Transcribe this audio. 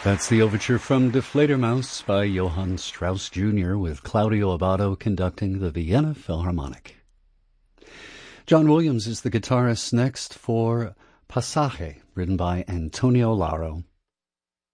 That's the overture from Die Fledermaus by Johann Strauss Jr. with Claudio Abbado conducting the Vienna Philharmonic. John Williams is the guitarist next for Passage, written by Antonio Lauro.